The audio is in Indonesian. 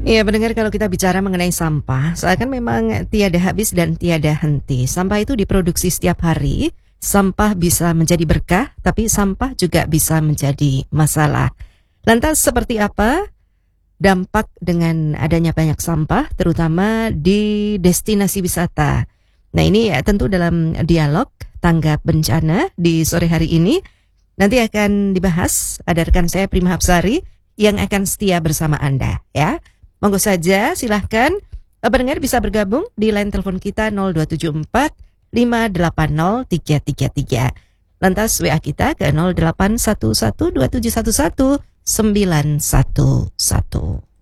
Iya, pendengar, kalau kita bicara mengenai sampah, seakan memang tiada habis dan tiada henti. Sampah itu diproduksi setiap hari. Sampah bisa menjadi berkah, tapi sampah juga bisa menjadi masalah. Lantas seperti apa dampak dengan adanya banyak sampah, terutama di destinasi wisata? Nah, ini ya, tentu dalam dialog tanggap bencana di sore hari ini nanti akan dibahas. Ada rekan saya Prima Hapsari yang akan setia bersama Anda, ya. Monggo saja, silahkan pendengar bisa bergabung di line telepon kita 0274 580 333. Lantas WA kita ke 0811 2711 911.